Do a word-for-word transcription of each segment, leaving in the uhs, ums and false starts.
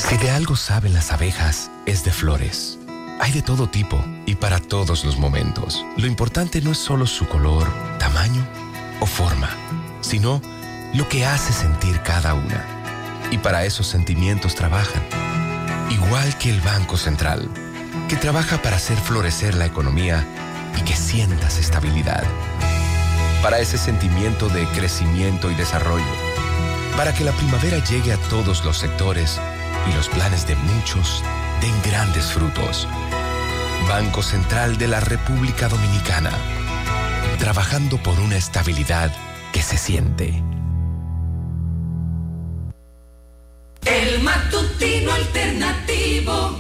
Si de algo saben las abejas, es de flores. Hay de todo tipo y para todos los momentos. Lo importante no es solo su color, tamaño o forma, sino lo que hace sentir cada una. Y para esos sentimientos trabajan. Igual que el Banco Central, que trabaja para hacer florecer la economía y que sientas estabilidad. Para ese sentimiento de crecimiento y desarrollo. Para que la primavera llegue a todos los sectores y los planes de muchos den grandes frutos. Banco Central de la República Dominicana. Trabajando por una estabilidad que se siente. El matutino alternativo.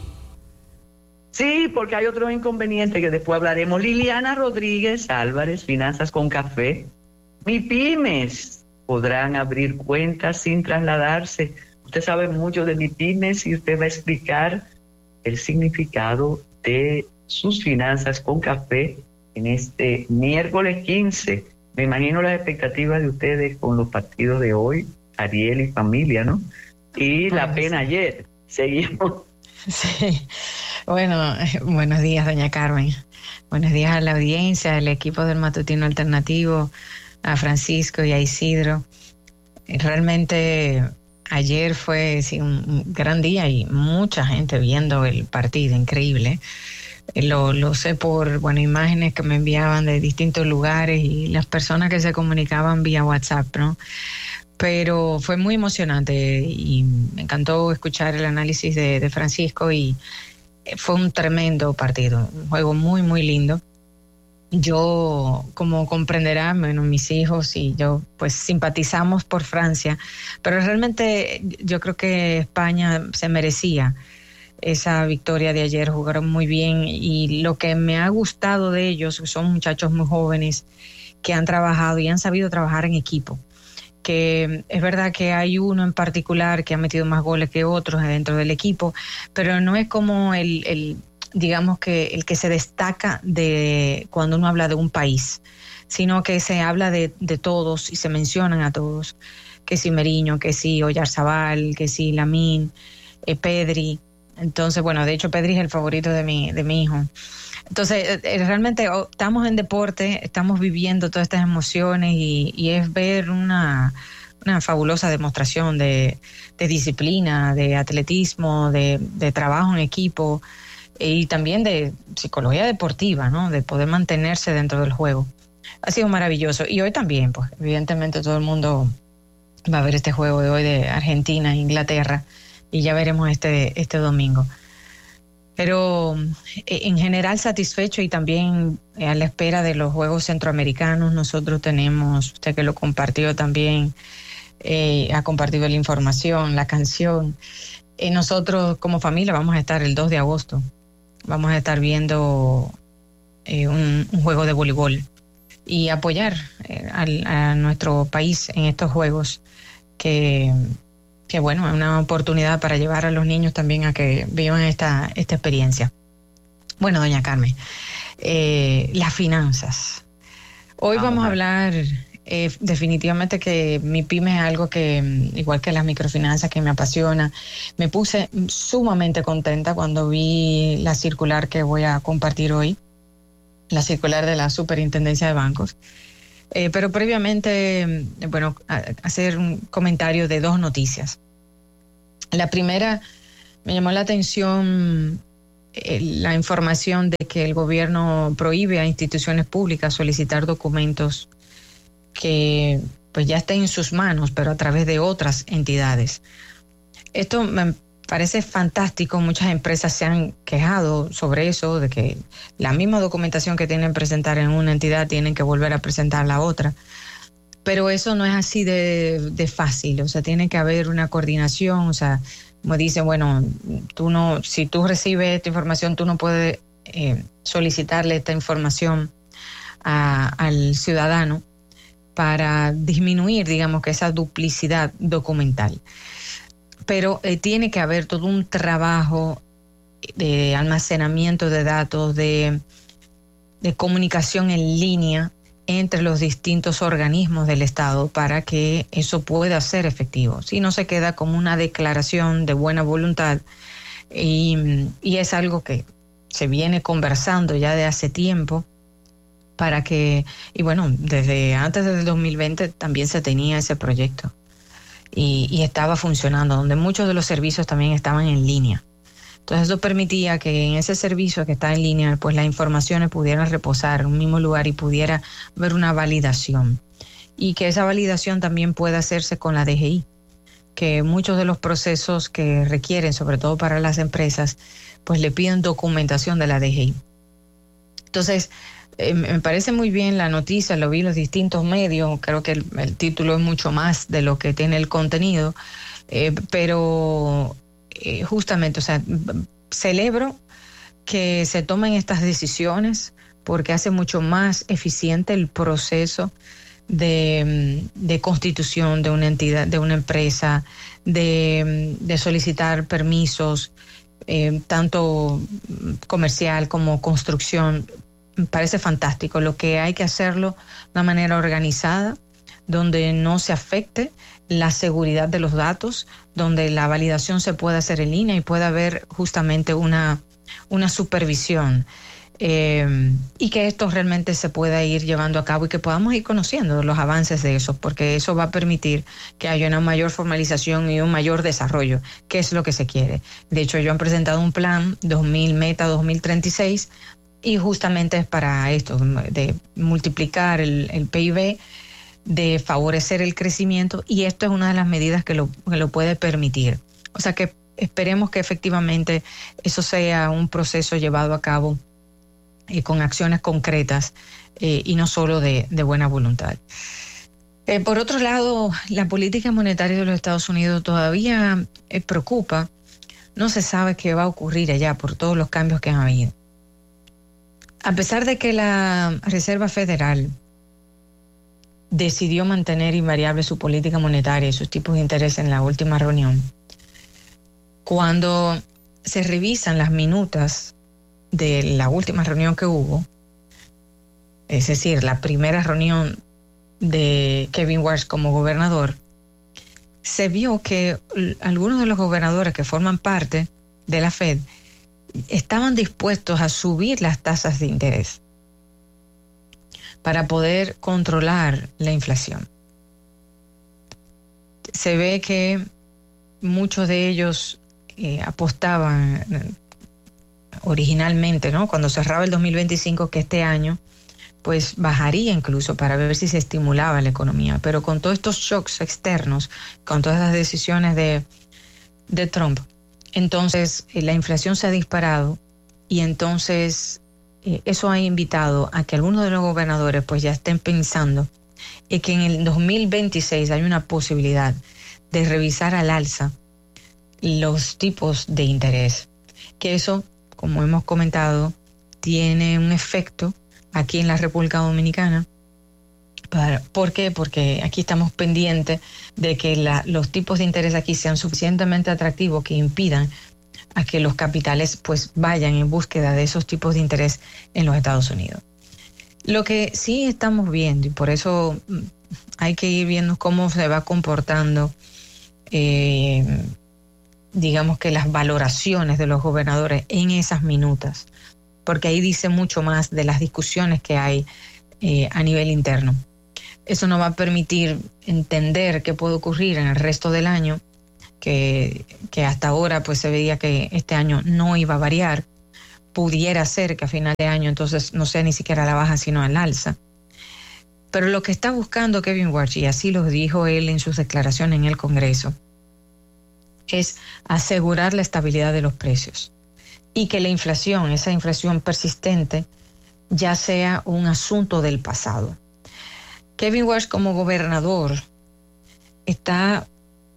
Sí, porque hay otro inconveniente que después hablaremos. Liliana Rodríguez Álvarez, Finanzas con Café. MIPYMES podrán abrir cuentas sin trasladarse. Usted sabe mucho de MIPYMES y usted va a explicar el significado de sus finanzas con café en este miércoles quince. Me imagino las expectativas de ustedes con los partidos de hoy, Ariel y familia, ¿no? Y la pena ayer. Seguimos. Sí. Bueno, buenos días, doña Carmen. Buenos días a la audiencia, al equipo del Matutino Alternativo, a Francisco y a Isidro. Realmente ayer fue sí, un gran día y mucha gente viendo el partido, increíble. Lo, lo sé por bueno, imágenes que me enviaban de distintos lugares y las personas que se comunicaban vía WhatsApp, ¿no? Pero fue muy emocionante y me encantó escuchar el análisis de, de Francisco y fue un tremendo partido, un juego muy, muy lindo. Yo, como comprenderán, bueno, mis hijos y yo, pues simpatizamos por Francia, pero realmente yo creo que España se merecía esa victoria de ayer, jugaron muy bien y lo que me ha gustado de ellos son muchachos muy jóvenes que han trabajado y han sabido trabajar en equipo, que es verdad que hay uno en particular que ha metido más goles que otros dentro del equipo, pero no es como el... el digamos que el que se destaca de cuando uno habla de un país, sino que se habla de, de todos y se mencionan a todos, que si Meriño, que si Oyarzabal, que si Lamine, eh, Pedri. Entonces, bueno, de hecho Pedri es el favorito de mi, de mi hijo. Entonces, eh, realmente oh, estamos en deporte, estamos viviendo todas estas emociones y, y es ver una, una fabulosa demostración de, de disciplina, de atletismo, de, de trabajo en equipo, y también de psicología deportiva, ¿no? De poder mantenerse dentro del juego. Ha sido maravilloso. Y hoy también, pues, evidentemente todo el mundo va a ver este juego de hoy de Argentina e Inglaterra y ya veremos este, este domingo. Pero en general satisfecho y también a la espera de los Juegos Centroamericanos. Nosotros tenemos, usted que lo compartió también, eh, ha compartido la información, la canción. Eh, nosotros como familia vamos a estar el dos de agosto. Vamos a estar viendo eh, un, un juego de voleibol y apoyar eh, al, a nuestro país en estos juegos que, que bueno, es una oportunidad para llevar a los niños también a que vivan esta, esta experiencia. Bueno, doña Carmen, eh, las finanzas. Hoy vamos, vamos a hablar eh, definitivamente que MIPYME es algo que, igual que las microfinanzas, que me apasiona. Me puse sumamente contenta cuando vi la circular que voy a compartir hoy, la circular de la Superintendencia de Bancos. Eh, pero previamente, bueno, a, hacer un comentario de dos noticias. La primera, me llamó la atención eh, la información de que el gobierno prohíbe a instituciones públicas solicitar documentos que pues ya estén en sus manos, pero a través de otras entidades. Esto me parece fantástico. Muchas empresas se han quejado sobre eso, de que la misma documentación que tienen que presentar en una entidad tienen que volver a presentar la otra. Pero eso no es así de, de fácil, o sea, tiene que haber una coordinación, o sea, como dicen, bueno, tú no, si tú recibes esta información, tú no puedes eh, solicitarle esta información a, al ciudadano para disminuir, digamos, que esa duplicidad documental. Pero eh, tiene que haber todo un trabajo de almacenamiento de datos, de, de comunicación en línea entre los distintos organismos del Estado para que eso pueda ser efectivo. Si no se queda como una declaración de buena voluntad y, y es algo que se viene conversando ya de hace tiempo para que, y bueno, desde antes del dos mil veinte también se tenía ese proyecto y, y estaba funcionando, donde muchos de los servicios también estaban en línea. Entonces eso permitía que en ese servicio que está en línea, pues las informaciones pudieran reposar en un mismo lugar y pudiera haber una validación. Y que esa validación también pueda hacerse con la D G I, que muchos de los procesos que requieren, sobre todo para las empresas, pues le piden documentación de la D G I. Entonces, eh, me parece muy bien la noticia, lo vi en los distintos medios, creo que el, el título es mucho más de lo que tiene el contenido, eh, pero... Eh, justamente, o sea, celebro que se tomen estas decisiones porque hace mucho más eficiente el proceso de, de constitución de una entidad, de una empresa, de, de solicitar permisos, eh, tanto comercial como construcción. Me parece fantástico. Lo que hay que hacerlo de una manera organizada, donde no se afecte la seguridad de los datos, donde la validación se pueda hacer en línea y pueda haber justamente una, una supervisión eh, y que esto realmente se pueda ir llevando a cabo y que podamos ir conociendo los avances de eso, porque eso va a permitir que haya una mayor formalización y un mayor desarrollo, que es lo que se quiere. De hecho, yo han presentado un plan dos mil Meta dos mil treinta y seis y justamente es para esto, de multiplicar el, el P I B, de favorecer el crecimiento, y esto es una de las medidas que lo, que lo puede permitir. O sea que esperemos que efectivamente eso sea un proceso llevado a cabo eh, con acciones concretas eh, y no solo de, de buena voluntad. Eh, por otro lado, la política monetaria de los Estados Unidos todavía eh, preocupa. No se sabe qué va a ocurrir allá por todos los cambios que han habido. A pesar de que la Reserva Federal decidió mantener invariable su política monetaria y sus tipos de interés en la última reunión, cuando se revisan las minutas de la última reunión que hubo, es decir, la primera reunión de Kevin Warsh como gobernador, se vio que algunos de los gobernadores que forman parte de la Fed estaban dispuestos a subir las tasas de interés para poder controlar la inflación. Se ve que muchos de ellos eh, apostaban originalmente, ¿no?, cuando cerraba el dos mil veinticinco, que este año pues bajaría incluso para ver si se estimulaba la economía. Pero con todos estos shocks externos, con todas las decisiones de, de Trump, entonces eh, la inflación se ha disparado y entonces eso ha invitado a que algunos de los gobernadores pues ya estén pensando en que en el dos mil veintiséis hay una posibilidad de revisar al alza los tipos de interés. Que eso, como hemos comentado, tiene un efecto aquí en la República Dominicana. Para, ¿Por qué? Porque aquí estamos pendientes de que la, los tipos de interés aquí sean suficientemente atractivos que impidan a que los capitales pues vayan en búsqueda de esos tipos de interés en los Estados Unidos. Lo que sí estamos viendo, y por eso hay que ir viendo cómo se va comportando, eh, digamos que las valoraciones de los gobernadores en esas minutas, porque ahí dice mucho más de las discusiones que hay eh, a nivel interno. Eso nos va a permitir entender qué puede ocurrir en el resto del año, Que, que hasta ahora pues se veía que este año no iba a variar. Pudiera ser que a final de año entonces no sea ni siquiera la baja sino al alza. Pero lo que está buscando Kevin Warsh, y así lo dijo él en sus declaraciones en el Congreso, es asegurar la estabilidad de los precios y que la inflación, esa inflación persistente, ya sea un asunto del pasado. Kevin Warsh como gobernador está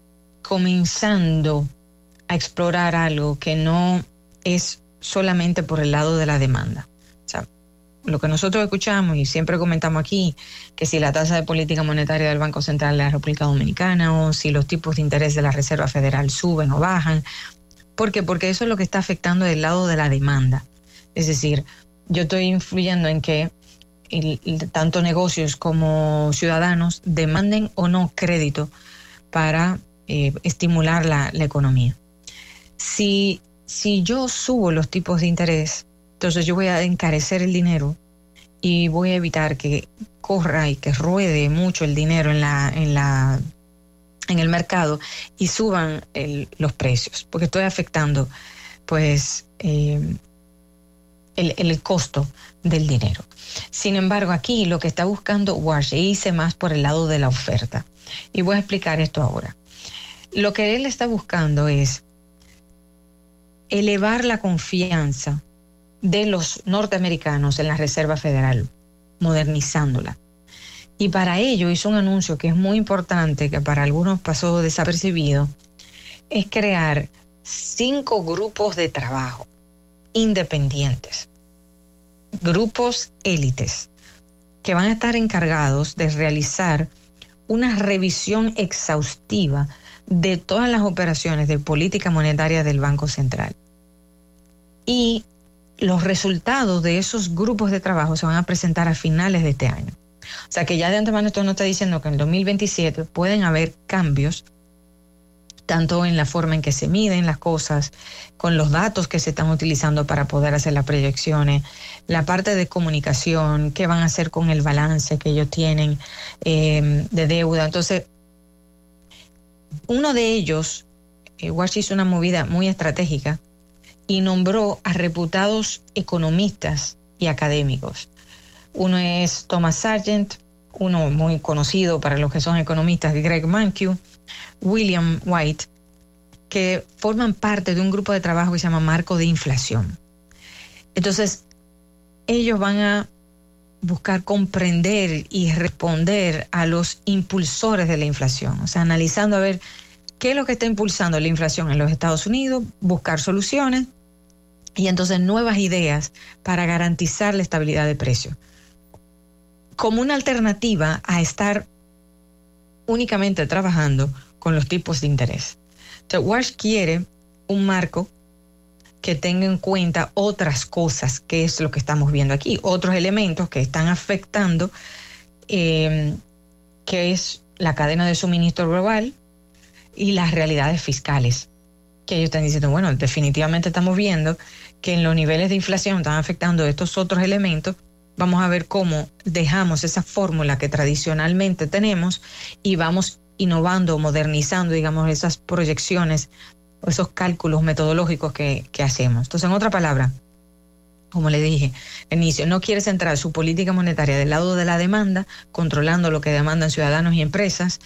comenzando a explorar algo que no es solamente por el lado de la demanda. O sea, lo que nosotros escuchamos y siempre comentamos aquí, que si la tasa de política monetaria del Banco Central de la República Dominicana o si los tipos de interés de la Reserva Federal suben o bajan. ¿Por qué? Porque eso es lo que está afectando del lado de la demanda. Es decir, yo estoy influyendo en que el, el, tanto negocios como ciudadanos demanden o no crédito para eh, estimular la, la economía. Si, si yo subo los tipos de interés, entonces yo voy a encarecer el dinero y voy a evitar que corra y que ruede mucho el dinero en la, en la, en el mercado y suban el, los precios, porque estoy afectando, pues, eh, el, el costo del dinero. Sin embargo, aquí lo que está buscando Warsh, e hice más por el lado de la oferta, y voy a explicar esto ahora. Lo que él está buscando es elevar la confianza de los norteamericanos en la Reserva Federal, modernizándola. Y para ello hizo un anuncio que es muy importante, que para algunos pasó desapercibido, es crear cinco grupos de trabajo independientes, grupos élites, que van a estar encargados de realizar una revisión exhaustiva de todas las operaciones de política monetaria del Banco Central. Y los resultados de esos grupos de trabajo se van a presentar a finales de este año. O sea que ya de antemano esto no está diciendo que en el dos mil veintisiete pueden haber cambios, tanto en la forma en que se miden las cosas, con los datos que se están utilizando para poder hacer las proyecciones, la parte de comunicación, qué van a hacer con el balance que ellos tienen eh, de deuda. Entonces, uno de ellos, eh, Warsh hizo una movida muy estratégica y nombró a reputados economistas y académicos. Uno es Thomas Sargent, uno muy conocido para los que son economistas, Greg Mankiw, William White, que forman parte de un grupo de trabajo que se llama Marco de Inflación. Entonces, ellos van a buscar comprender y responder a los impulsores de la inflación, o sea, analizando a ver qué es lo que está impulsando la inflación en los Estados Unidos, buscar soluciones y entonces nuevas ideas para garantizar la estabilidad de precios, como una alternativa a estar únicamente trabajando con los tipos de interés. Entonces, Warsh quiere un marco que tenga en cuenta otras cosas, que es lo que estamos viendo aquí, otros elementos que están afectando, eh, que es la cadena de suministro global y las realidades fiscales, que ellos están diciendo, bueno, definitivamente estamos viendo que en los niveles de inflación están afectando estos otros elementos. Vamos a ver cómo dejamos esa fórmula que tradicionalmente tenemos y vamos innovando, modernizando, digamos, esas proyecciones, esos cálculos metodológicos que, que hacemos. Entonces, en otra palabra, como le dije al inicio, no quiere centrar su política monetaria del lado de la demanda, controlando lo que demandan ciudadanos y empresas,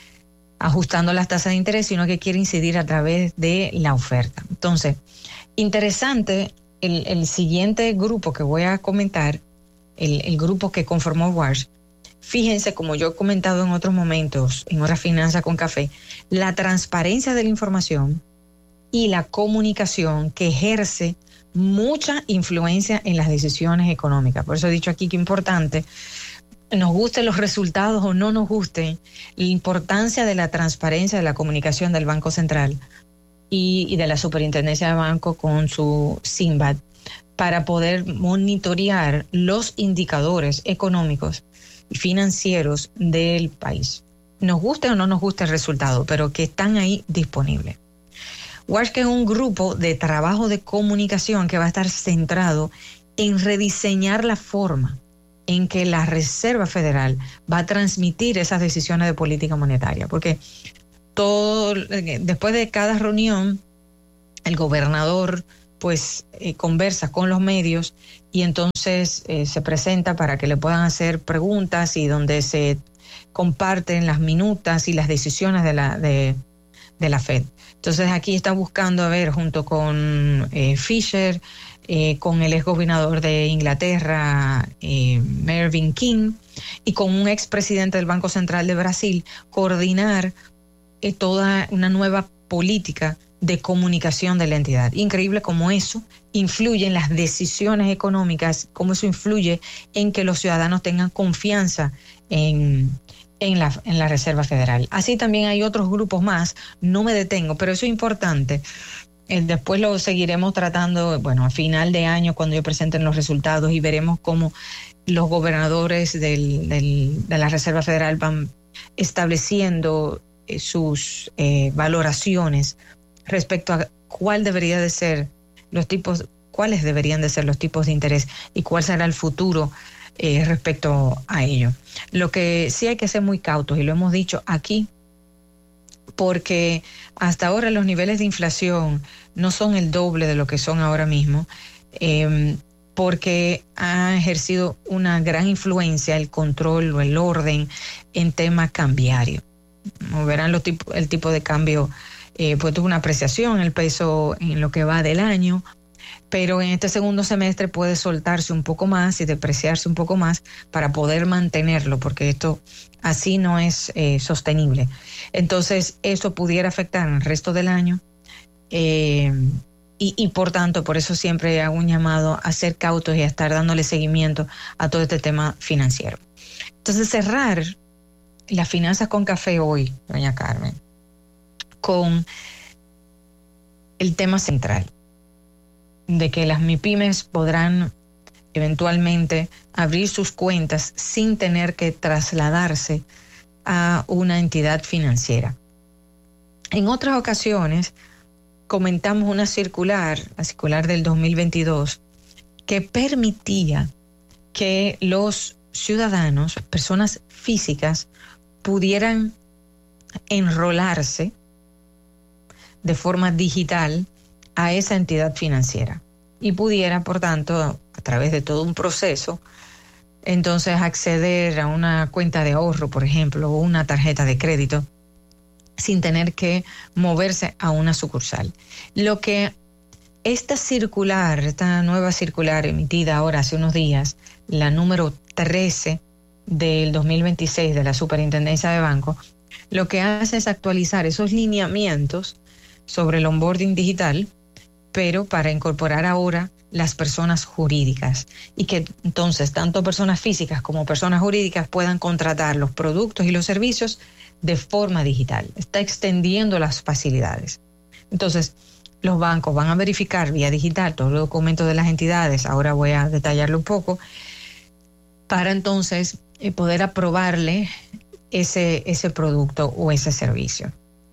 ajustando las tasas de interés, sino que quiere incidir a través de la oferta. Entonces, interesante, el, el siguiente grupo que voy a comentar, el, el grupo que conformó Warsh, fíjense, como yo he comentado en otros momentos, en Hora Finanza con Café, la transparencia de la información y la comunicación que ejerce mucha influencia en las decisiones económicas. Por eso he dicho aquí que es importante, nos gusten los resultados o no nos gusten, la importancia de la transparencia de la comunicación del Banco Central y, y de la Superintendencia de Banco con su SINBAD para poder monitorear los indicadores económicos y financieros del país. Nos guste o no nos guste el resultado, pero que están ahí disponibles. Warsh, que es un grupo de trabajo de comunicación que va a estar centrado en rediseñar la forma en que la Reserva Federal va a transmitir esas decisiones de política monetaria, porque todo, después de cada reunión, el gobernador pues eh, conversa con los medios y entonces eh, se presenta para que le puedan hacer preguntas y donde se comparten las minutas y las decisiones de la, de, de la Fed. Entonces aquí están buscando a ver, junto con eh, Fisher, eh, con el exgobernador de Inglaterra, eh, Mervyn King, y con un expresidente del Banco Central de Brasil, coordinar eh, toda una nueva política de comunicación de la entidad. Increíble cómo eso influye en las decisiones económicas, cómo eso influye en que los ciudadanos tengan confianza en, en, la, en la Reserva Federal. Así también hay otros grupos más, no me detengo, pero eso es importante Eh, después lo seguiremos tratando, bueno, a final de año cuando ellos presenten los resultados y veremos cómo los gobernadores del, del, de la Reserva Federal van estableciendo eh, sus eh, valoraciones respecto a cuál debería de ser los tipos, cuáles deberían de ser los tipos de interés y cuál será el futuro eh, respecto a ello. Lo que sí hay que ser muy cautos, y lo hemos dicho aquí, porque hasta ahora los niveles de inflación no son el doble de lo que son ahora mismo, eh, porque ha ejercido una gran influencia el control o el orden en tema cambiario. Como verán, los tipo, el tipo de cambio eh, pues tuvo una apreciación, el peso en lo que va del año, pero en este segundo semestre puede soltarse un poco más y depreciarse un poco más para poder mantenerlo, porque esto así no es eh, sostenible. Entonces, eso pudiera afectar el resto del año eh, y, y por tanto, por eso siempre hago un llamado a ser cautos y a estar dándole seguimiento a todo este tema financiero. Entonces, cerrar las finanzas con café hoy, doña Carmen, con el tema central de que las MIPYMES podrán eventualmente abrir sus cuentas sin tener que trasladarse a una entidad financiera. En otras ocasiones comentamos una circular, la circular del dos mil veintidós, que permitía que los ciudadanos, personas físicas, pudieran enrolarse de forma digital a esa entidad financiera y pudiera, por tanto, a través de todo un proceso, entonces acceder a una cuenta de ahorro, por ejemplo, o una tarjeta de crédito, sin tener que moverse a una sucursal. Lo que esta circular, esta nueva circular emitida ahora hace unos días, la número trece del dos mil veintiséis de la Superintendencia de Bancos, lo que hace es actualizar esos lineamientos sobre el onboarding digital, pero para incorporar ahora las personas jurídicas y que entonces tanto personas físicas como personas jurídicas puedan contratar los productos y los servicios de forma digital. Está extendiendo las facilidades. Entonces, los bancos van a verificar vía digital todos los documentos de las entidades, ahora voy a detallarlo un poco, para entonces eh, poder aprobarle ese, ese producto o ese servicio.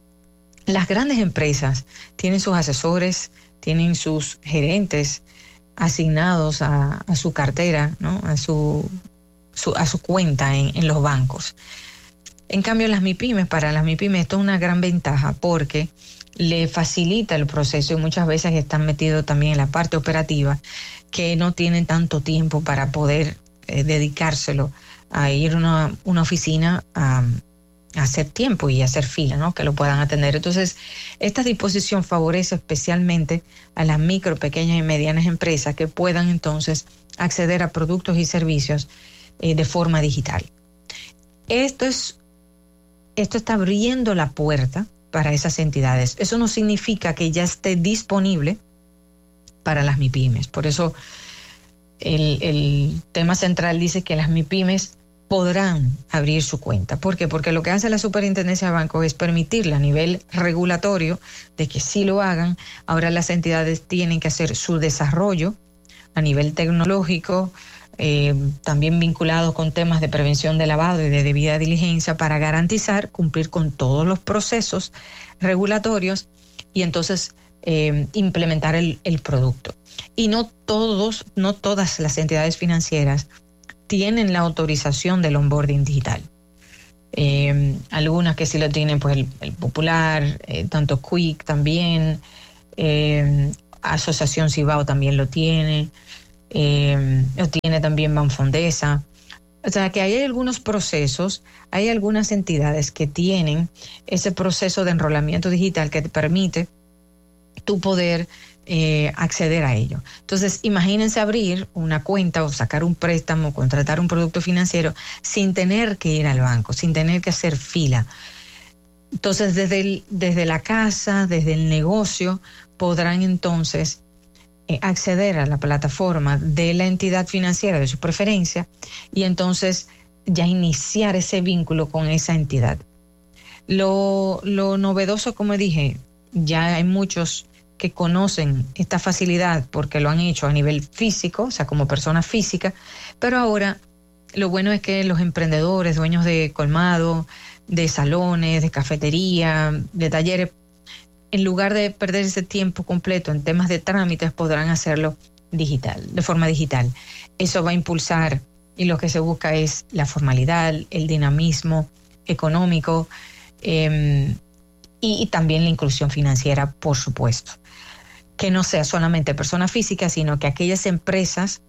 Las grandes empresas tienen sus asesores, tienen sus gerentes asignados a, a su cartera, ¿no? a, su, su, a su cuenta en, en los bancos. En cambio, las MIPYMES, para las MIPYMES esto es una gran ventaja porque le facilita el proceso y muchas veces están metidos también en la parte operativa que no tienen tanto tiempo para poder eh, dedicárselo a ir a una, una oficina a hacer tiempo y hacer fila, ¿no? Que lo puedan atender. Entonces, esta disposición favorece especialmente a las micro, pequeñas y medianas empresas que puedan entonces acceder a productos y servicios eh, de forma digital. Esto es, esto está abriendo la puerta para esas entidades. Eso no significa que ya esté disponible para las MIPYMES. Por eso el, el tema central dice que las MIPYMES podrán abrir su cuenta. ¿Por qué? Porque lo que hace la Superintendencia de Bancos es permitirle a nivel regulatorio de que sí lo hagan. Ahora las entidades tienen que hacer su desarrollo a nivel tecnológico, eh, también vinculados con temas de prevención de lavado y de debida diligencia para garantizar cumplir con todos los procesos regulatorios y entonces eh, implementar el, el producto. Y no todos, no todas las entidades financieras tienen la autorización del onboarding digital. Eh, algunas que sí lo tienen, pues el, el Popular, eh, tanto Quick también, eh, Asociación Cibao también lo tiene, eh, lo tiene también Banfondesa. O sea que hay algunos procesos, hay algunas entidades que tienen ese proceso de enrolamiento digital que te permite tu poder Eh, acceder a ello. Entonces, imagínense abrir una cuenta o sacar un préstamo, contratar un producto financiero sin tener que ir al banco, sin tener que hacer fila. Entonces, desde, el, desde la casa, desde el negocio, podrán entonces eh, acceder a la plataforma de la entidad financiera de su preferencia y entonces ya iniciar ese vínculo con esa entidad. Lo, lo novedoso, como dije, ya hay muchos que conocen esta facilidad porque lo han hecho a nivel físico, o sea, como persona física, pero ahora lo bueno es que los emprendedores, dueños de colmado, de salones, de cafetería, de talleres, en lugar de perder ese tiempo completo en temas de trámites, podrán hacerlo digital, de forma digital. Eso va a impulsar, y lo que se busca es la formalidad, el dinamismo económico, eh, y, y también la inclusión financiera, por supuesto. Que no sea solamente persona física, sino que aquellas empresas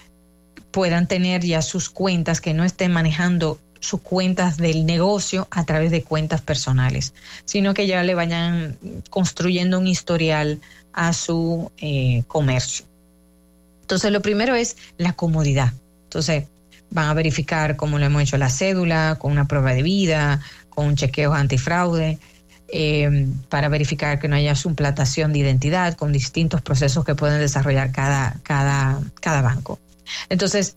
puedan tener ya sus cuentas, que no estén manejando sus cuentas del negocio a través de cuentas personales, sino que ya le vayan construyendo un historial a su eh, comercio. Entonces, lo primero es la comodidad. Entonces, van a verificar, como lo hemos hecho, la cédula, con una prueba de vida, con un chequeo antifraude, eh, para verificar que no haya suplantación de identidad, con distintos procesos que pueden desarrollar cada, cada, cada banco. Entonces,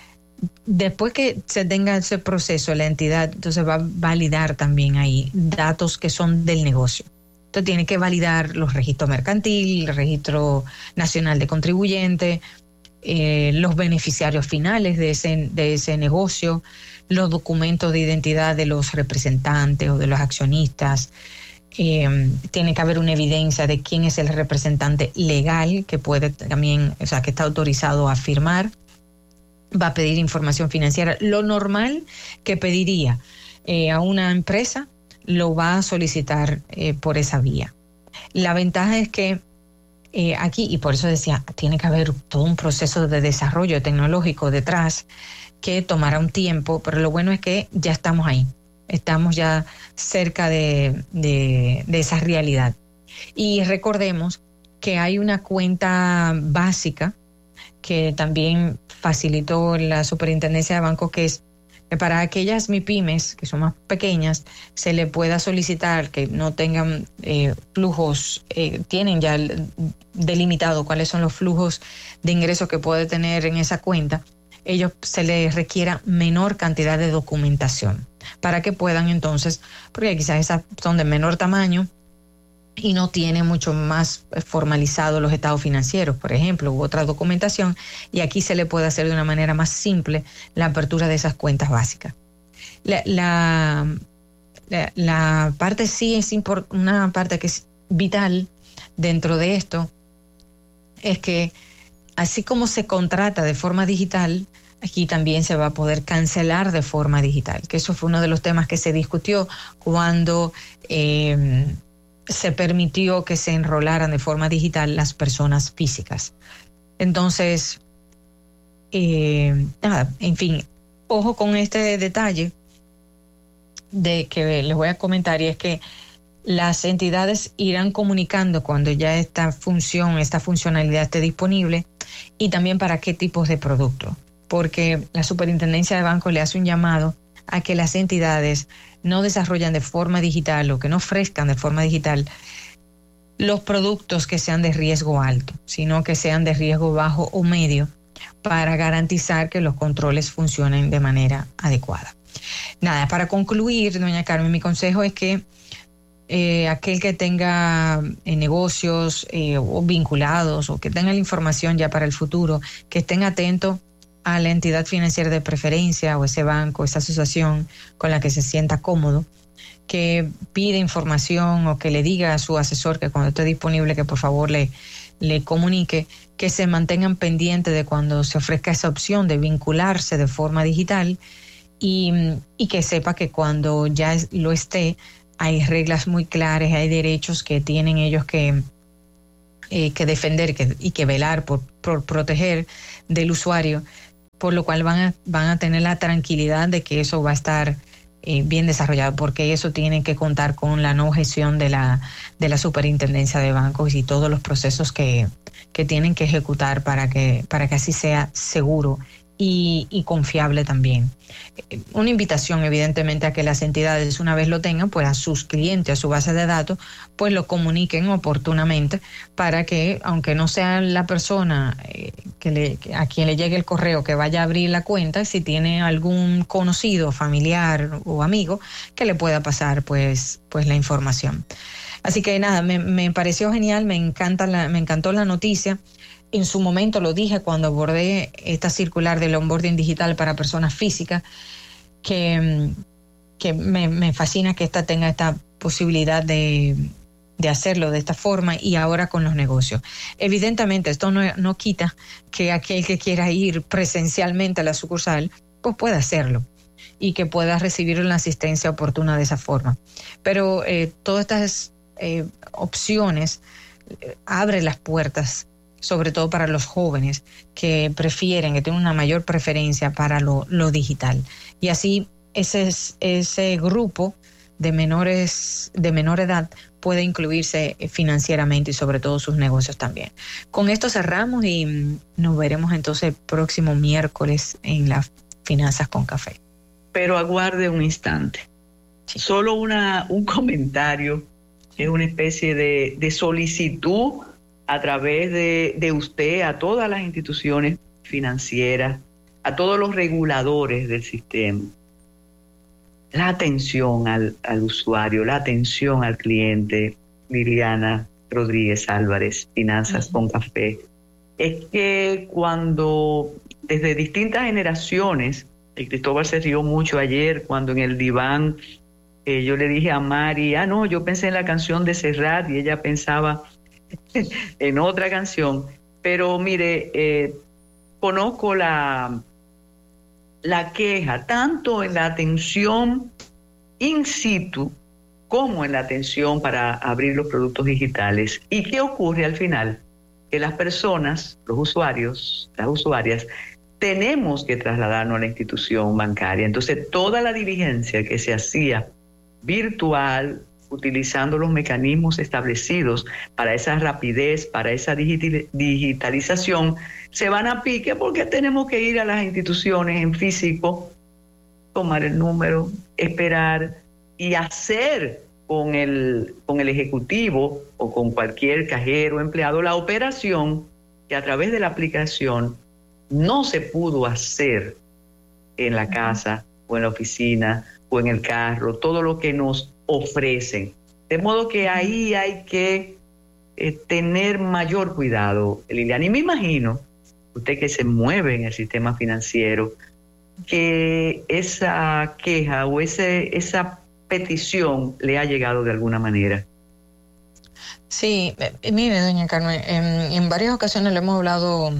después que se tenga ese proceso, la entidad entonces va a validar también ahí datos que son del negocio. Entonces tiene que validar los registros mercantil, el registro nacional de contribuyente, eh, los beneficiarios finales de ese, de ese negocio, los documentos de identidad de los representantes o de los accionistas. Eh, tiene que haber una evidencia de quién es el representante legal que puede también, o sea, que está autorizado a firmar. Va a pedir información financiera. Lo normal que pediría eh, a una empresa lo va a solicitar eh, por esa vía. La ventaja es que eh, aquí, y por eso decía, tiene que haber todo un proceso de desarrollo tecnológico detrás que tomará un tiempo, pero lo bueno es que ya estamos ahí, estamos ya cerca de, de, de esa realidad. Y recordemos que hay una cuenta básica que también facilitó la Superintendencia de Bancos, que es que para aquellas MIPYMES que son más pequeñas se le pueda solicitar que no tengan eh, flujos, eh, tienen ya delimitado cuáles son los flujos de ingresos que puede tener en esa cuenta. Ellos se les requiera menor cantidad de documentación para que puedan entonces, porque quizás esas son de menor tamaño y no tiene mucho más formalizado los estados financieros, por ejemplo, u otra documentación, y aquí se le puede hacer de una manera más simple la apertura de esas cuentas básicas. La, la, la, la parte sí es import, una parte que es vital dentro de esto, es que así como se contrata de forma digital, aquí también se va a poder cancelar de forma digital, que eso fue uno de los temas que se discutió cuando eh, se permitió que se enrolaran de forma digital las personas físicas. Entonces, eh, nada, en fin, ojo con este detalle de que les voy a comentar, y es que las entidades irán comunicando cuando ya esta función, esta funcionalidad esté disponible, y también para qué tipos de productos, porque la Superintendencia de Bancos le hace un llamado a que las entidades no desarrollan de forma digital o que no ofrezcan de forma digital los productos que sean de riesgo alto, sino que sean de riesgo bajo o medio, para garantizar que los controles funcionen de manera adecuada. Nada, para concluir, doña Carmen, mi consejo es que eh, aquel que tenga eh, negocios eh, o vinculados, o que tenga la información ya para el futuro, que estén atentos a la entidad financiera de preferencia o ese banco, esa asociación con la que se sienta cómodo, que pide información o que le diga a su asesor que cuando esté disponible que por favor le, le comunique, que se mantengan pendientes de cuando se ofrezca esa opción de vincularse de forma digital, y, y que sepa que cuando ya lo esté hay reglas muy claras, hay derechos que tienen ellos que, eh, que defender que, y que velar por, por proteger del usuario, por lo cual van a, van a tener la tranquilidad de que eso va a estar eh, bien desarrollado, porque eso tiene que contar con la no objeción de la, de la Superintendencia de Bancos y todos los procesos que, que tienen que ejecutar para que, para que así sea seguro y, y confiable también. Una invitación, evidentemente, a que las entidades, una vez lo tengan, pues a sus clientes, a su base de datos, pues lo comuniquen oportunamente, para que, aunque no sea la persona eh, que le, a quien le llegue el correo que vaya a abrir la cuenta, si tiene algún conocido, familiar o amigo, que le pueda pasar pues, pues la información. Así que nada, me, me pareció genial, me encanta la, me encantó la noticia. En su momento lo dije cuando abordé esta circular del onboarding digital para personas físicas, que, que me, me fascina que esta tenga esta posibilidad de, de hacerlo de esta forma y ahora con los negocios. Evidentemente esto no, no quita que aquel que quiera ir presencialmente a la sucursal pues pueda hacerlo y que pueda recibir una asistencia oportuna de esa forma. Pero eh, todas estas eh, opciones eh, abren las puertas, sobre todo para los jóvenes que prefieren, que tienen una mayor preferencia para lo, lo digital. Y así ese, ese grupo de menores, de menor edad puede incluirse financieramente y sobre todo sus negocios también. Con esto cerramos y nos veremos entonces el próximo miércoles en las Finanzas con Café. Pero aguarde un instante. Sí. Solo una, un comentario, es una especie de, de solicitud a través de, de usted a todas las instituciones financieras, a todos los reguladores del sistema. La atención al, al usuario, la atención al cliente, Liliana Rodríguez Álvarez, Finanzas uh-huh. con Café. Es que cuando desde distintas generaciones, y Cristóbal se rió mucho ayer cuando en el diván eh, yo le dije a Mari, ah no, yo pensé en la canción de Serrat y ella pensaba en otra canción, pero mire, eh, conozco la, la queja tanto en la atención in situ como en la atención para abrir los productos digitales. ¿Y qué ocurre al final? Que las personas, los usuarios, las usuarias, tenemos que trasladarnos a la institución bancaria. Entonces, toda la diligencia que se hacía virtual, utilizando los mecanismos establecidos para esa rapidez, para esa digitalización, se van a pique porque tenemos que ir a las instituciones en físico, tomar el número, esperar y hacer con el, con el ejecutivo o con cualquier cajero o empleado la operación que a través de la aplicación no se pudo hacer en la casa o en la oficina o en el carro, todo lo que nos ofrecen. De modo que ahí hay que eh, tener mayor cuidado, Liliana. Y me imagino, usted que se mueve en el sistema financiero, que esa queja o ese, esa petición le ha llegado de alguna manera. Sí, eh, mire, doña Carmen, en, en varias ocasiones le hemos hablado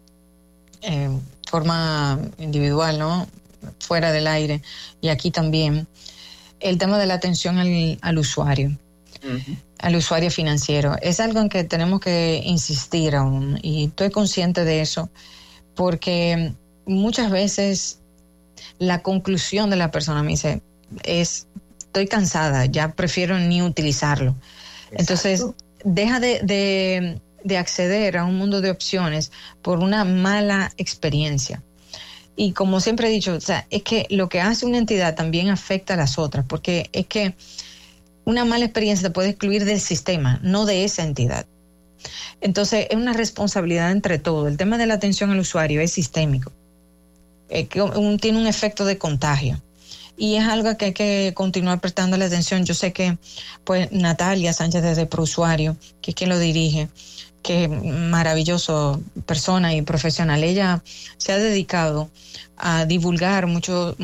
en forma individual, ¿no? Fuera del aire, y aquí también, el tema de la atención al, al usuario, uh-huh. al usuario financiero. Es algo en que tenemos que insistir aún, y estoy consciente de eso, porque muchas veces la conclusión de la persona me dice, es, estoy cansada, ya prefiero ni utilizarlo. Exacto. Entonces, deja de, de, de acceder a un mundo de opciones por una mala experiencia. Y como siempre he dicho, o sea, es que lo que hace una entidad también afecta a las otras, porque es que una mala experiencia te puede excluir del sistema, no de esa entidad. Entonces, es una responsabilidad entre todos. El tema de la atención al usuario es sistémico. Es que un, tiene un efecto de contagio. Y es algo que hay que continuar prestándole atención. Yo sé que pues Natalia Sánchez desde ProUsuario, que es quien lo dirige, que es maravilloso persona y profesional, ella se ha dedicado a divulgar mucho,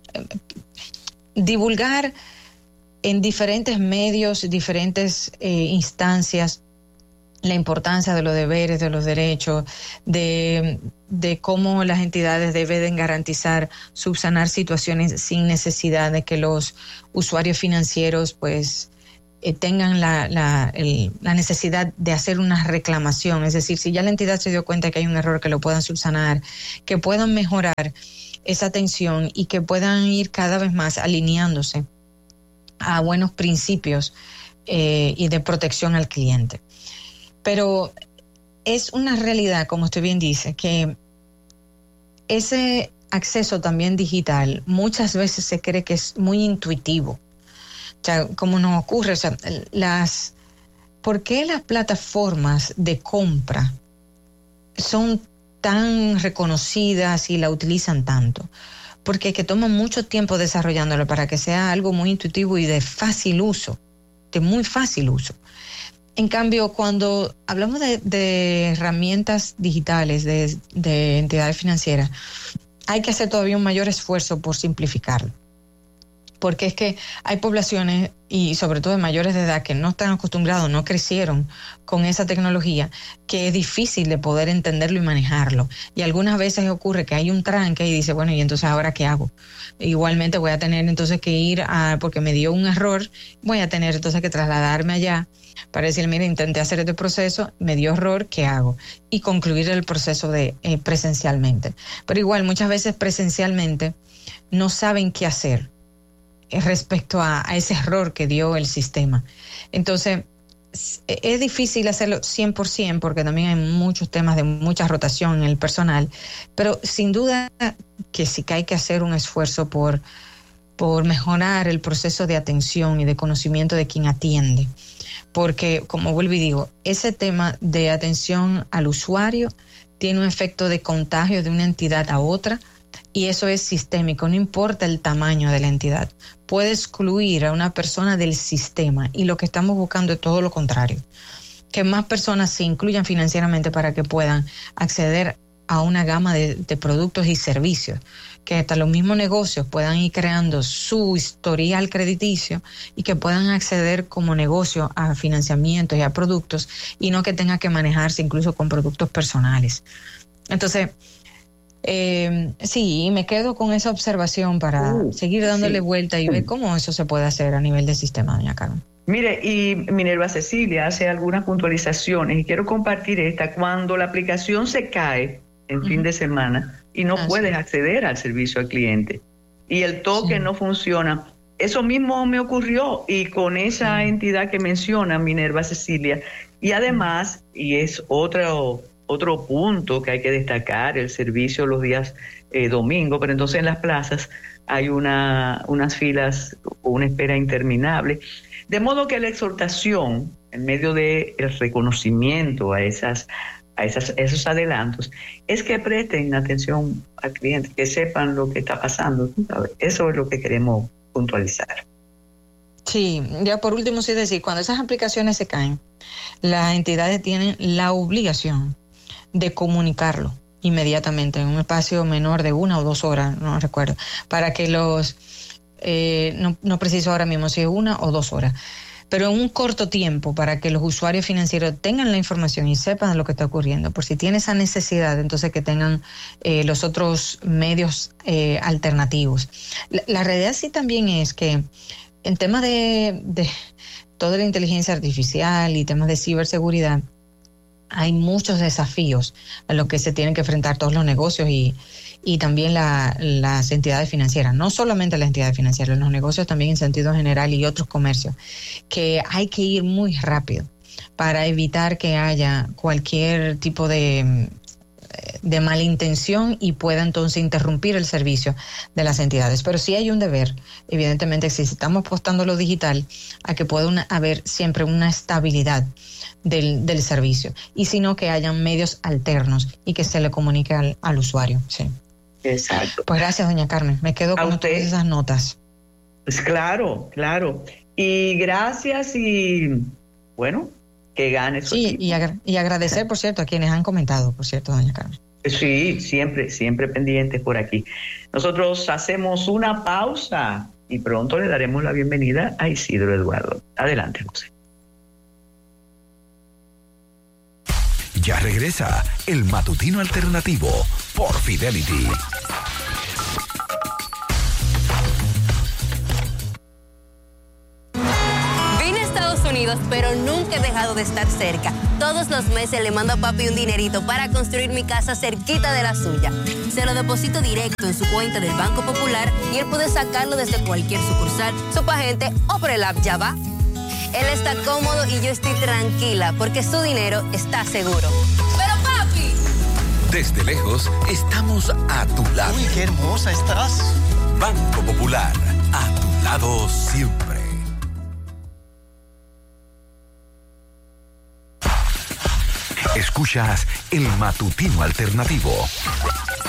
divulgar en diferentes medios, diferentes eh, instancias, la importancia de los deberes, de los derechos, de, de cómo las entidades deben garantizar, subsanar situaciones sin necesidad de que los usuarios financieros pues eh, tengan la, la, el, la necesidad de hacer una reclamación. Es decir, si ya la entidad se dio cuenta que hay un error, que lo puedan subsanar, que puedan mejorar esa atención y que puedan ir cada vez más alineándose a buenos principios eh, y de protección al cliente. Pero es una realidad, como usted bien dice, que ese acceso también digital muchas veces se cree que es muy intuitivo. O sea, como nos ocurre, o sea, las, ¿por qué las plataformas de compra son tan reconocidas y la utilizan tanto? Porque es que toman mucho tiempo desarrollándolo para que sea algo muy intuitivo y de fácil uso. de muy fácil uso. En cambio, cuando hablamos de, de herramientas digitales, de, de entidades financieras, hay que hacer todavía un mayor esfuerzo por simplificarlo. Porque es que hay poblaciones, y sobre todo de mayores de edad, que no están acostumbrados, no crecieron con esa tecnología, que es difícil de poder entenderlo y manejarlo. Y algunas veces ocurre que hay un tranque y dice, bueno, ¿y entonces ahora qué hago? Igualmente voy a tener entonces que ir a, porque me dio un error, voy a tener entonces que trasladarme allá para decir, mira, intenté hacer este proceso, me dio error, ¿qué hago? Y concluir el proceso de eh, presencialmente. Pero igual, muchas veces presencialmente no saben qué hacer respecto a, a ese error que dio el sistema. Entonces, es, es difícil hacerlo cien por ciento porque también hay muchos temas de mucha rotación en el personal, pero sin duda que sí que hay que hacer un esfuerzo por, por mejorar el proceso de atención y de conocimiento de quien atiende. Porque, como vuelvo y digo, ese tema de atención al usuario tiene un efecto de contagio de una entidad a otra, y eso es sistémico, no importa el tamaño de la entidad. Puede excluir a una persona del sistema, y lo que estamos buscando es todo lo contrario, que más personas se incluyan financieramente para que puedan acceder a una gama de, de productos y servicios, que hasta los mismos negocios puedan ir creando su historial crediticio y que puedan acceder como negocio a financiamientos y a productos, y no que tenga que manejarse incluso con productos personales. Entonces, Eh, sí, me quedo con esa observación para uh, seguir dándole sí. vuelta y ver cómo eso se puede hacer a nivel del sistema, doña Carmen. Mire, y Minerva Cecilia hace algunas puntualizaciones y quiero compartir esta. Cuando la aplicación se cae en uh-huh. fin de semana y no ah, puedes sí. acceder al servicio al cliente y el toque sí. no funciona, eso mismo me ocurrió y con esa sí. entidad que menciona Minerva Cecilia. Y además, y es otro... Otro punto que hay que destacar, el servicio los días eh, domingo, pero entonces en las plazas hay una, unas filas o una espera interminable. De modo que la exhortación, en medio del reconocimiento a, esas, a esas, esos adelantos, es que presten atención al cliente, que sepan lo que está pasando. Eso es lo que queremos puntualizar. Sí, ya por último, sí decir, cuando esas aplicaciones se caen, las entidades tienen la obligación de comunicarlo inmediatamente en un espacio menor de una o dos horas, no recuerdo, para que los, eh, no, no preciso ahora mismo si es una o dos horas, pero en un corto tiempo para que los usuarios financieros tengan la información y sepan lo que está ocurriendo. Por si tiene esa necesidad, entonces que tengan eh, los otros medios eh, alternativos. La, la realidad sí también es que en temas de, de toda la inteligencia artificial y temas de ciberseguridad, hay muchos desafíos a los que se tienen que enfrentar todos los negocios y, y también la, las entidades financieras, no solamente las entidades financieras, los negocios también en sentido general y otros comercios, que hay que ir muy rápido para evitar que haya cualquier tipo de, de malintención y pueda entonces interrumpir el servicio de las entidades. Pero sí hay un deber, evidentemente, si estamos apostando a lo digital, a que pueda una, haber siempre una estabilidad Del, del servicio, y sino que hayan medios alternos y que se le comunique al, al usuario. Sí. Exacto. Pues gracias, doña Carmen. Me quedo con todas esas notas. Pues claro, claro. Y gracias y bueno, que gane su Sí, y, agra- y agradecer, por cierto, a quienes han comentado, por cierto, doña Carmen. Sí, siempre, siempre pendientes por aquí. Nosotros hacemos una pausa y pronto le daremos la bienvenida a Isidro Eduardo. Adelante, José. Ya regresa el Matutino Alternativo por Fidelity. Vine a Estados Unidos, pero nunca he dejado de estar cerca. Todos los meses le mando a papi un dinerito para construir mi casa cerquita de la suya. Se lo deposito directo en su cuenta del Banco Popular y él puede sacarlo desde cualquier sucursal, Subagente o por el app Ya Va. Él está cómodo y yo estoy tranquila porque su dinero está seguro. ¡Pero papi! Desde lejos estamos a tu lado. ¡Uy, qué hermosa estás! Banco Popular, a tu lado siempre. Escuchas el Matutino Alternativo.